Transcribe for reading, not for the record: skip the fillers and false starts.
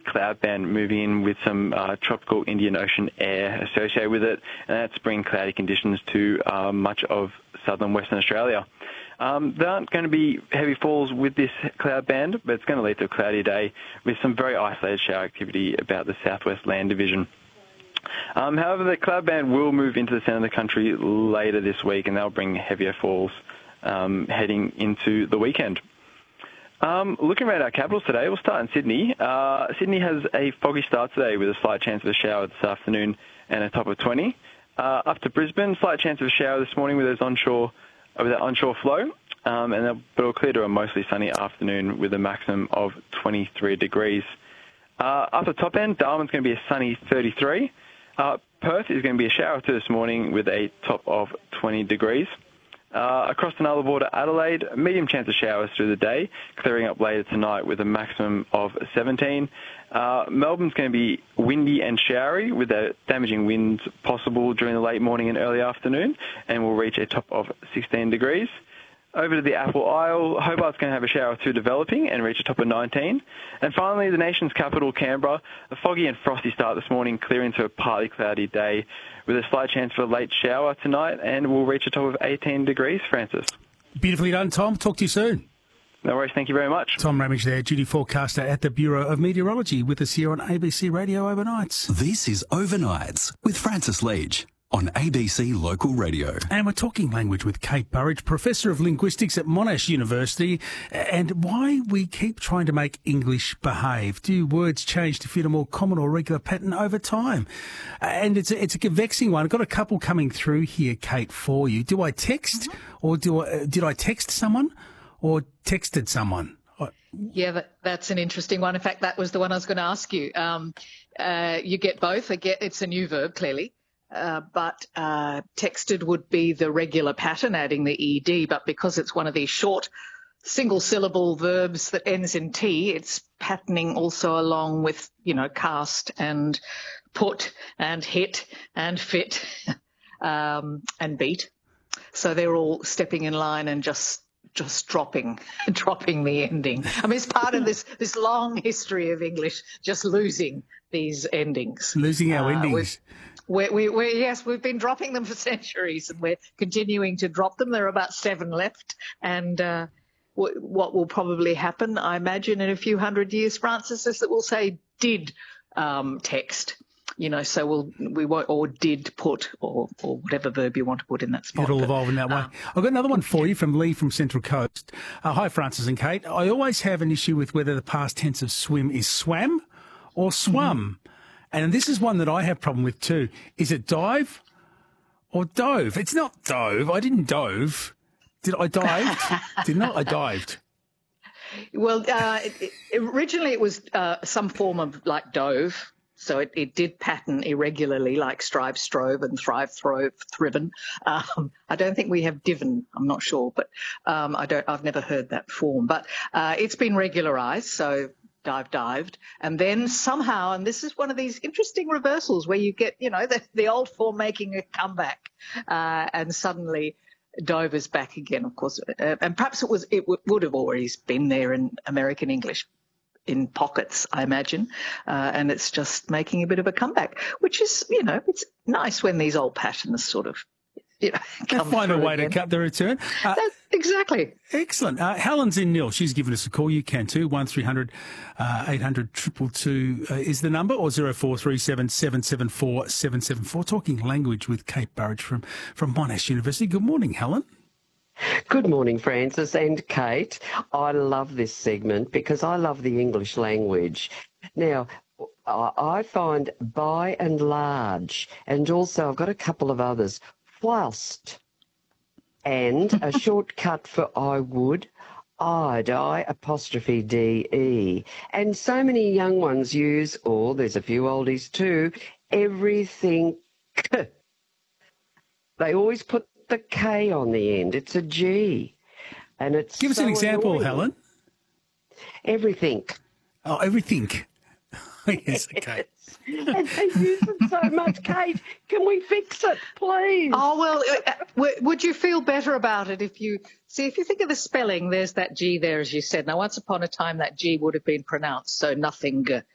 cloud band moving in with some tropical Indian Ocean air associated with it, and that's bringing cloudy conditions to much of southern Western Australia. There aren't going to be heavy falls with this cloud band, but it's going to lead to a cloudy day with some very isolated shower activity about the southwest land division. However, the cloud band will move into the centre of the country later this week, and that'll bring heavier falls heading into the weekend. Looking around our capitals today, we'll start in Sydney. Sydney has a foggy start today with a slight chance of a shower this afternoon and a top of 20. Up to Brisbane, slight chance of a shower this morning with that onshore flow, but it'll clear to a mostly sunny afternoon with a maximum of 23 degrees. Up the top end, Darwin's going to be a sunny 33. Perth is going to be a shower too this morning with a top of 20 degrees. Across the Nulla border, Adelaide, medium chance of showers through the day, clearing up later tonight with a maximum of 17. Melbourne's going to be windy and showery with damaging winds possible during the late morning and early afternoon, and will reach a top of 16 degrees. Over to the Apple Isle, Hobart's going to have a shower or two developing and reach a top of 19. And finally, the nation's capital, Canberra, a foggy and frosty start this morning, clearing to a partly cloudy day with a slight chance for a late shower tonight, and will reach a top of 18 degrees, Francis. Beautifully done, Tom. Talk to you soon. No worries. Thank you very much. Tom Ramage there, duty forecaster at the Bureau of Meteorology, with us here on ABC Radio Overnights. This is Overnights with Francis Leach on ABC Local Radio. And we're talking language with Kate Burridge, Professor of Linguistics at Monash University, and why we keep trying to make English behave. Do words change to fit a more common or regular pattern over time? And it's a vexing one. I've got a couple coming through here, Kate, for you. Do I text, or did I text someone, or texted someone? Yeah, that's an interesting one. In fact, that was the one I was going to ask you. You get both. It's a new verb, clearly. But texted would be the regular pattern, adding the ED, but because it's one of these short single-syllable verbs that ends in T, it's patterning also along with, cast and put and hit and fit and beat. So they're all stepping in line and just dropping the ending. I mean, it's part of this long history of English just losing these endings. Losing our endings. We've been dropping them for centuries, and we're continuing to drop them. There are about 7 left, and what will probably happen, I imagine, in a few hundred years, Francis, is that we'll say did text, so we won't, or did put, or whatever verb you want to put in that spot. It'll evolve in that way. I've got another one for you from Lee from Central Coast. Hi, Francis and Kate. I always have an issue with whether the past tense of swim is swam or swum. Mm-hmm. And this is one that I have a problem with too. Is it dive or dove? It's not dove. I didn't dove. Did I dive? Did not. I dived. Well, originally it was some form of like dove. So it did pattern irregularly, like strive, strove, and thrive, throve, thriven. I don't think we have diven. I'm not sure, but I've never heard that form. But it's been regularised, so dived, and then somehow, and this is one of these interesting reversals where you get, the old form making a comeback, and suddenly dove is back again, of course, and perhaps it would have always been there in American English in pockets, I imagine, and it's just making a bit of a comeback, which is, it's nice when these old patterns sort of, come find a way again. to cut the return. Exactly. Excellent. Helen's in Nil. She's given us a call. You can too. 1300 800 222 is the number, or 0437 774 774. Talking language with Kate Burridge from Monash University. Good morning, Helen. Good morning, Francis and Kate. I love this segment because I love the English language. Now, I find by and large, and also I've got a couple of others, whilst, and a shortcut for I would, I'd, I''DE. And so many young ones use, or there's a few oldies too, everything. They always put the K on the end. It's a G. And it's Give us an example, annoying. Helen. Everything. Oh, everything. Yes, okay. And they use it so much, Kate. Can we fix it, please? Oh, well, would you feel better about it if you think of the spelling, there's that G there, as you said. Now, once upon a time, that G would have been pronounced, so nothing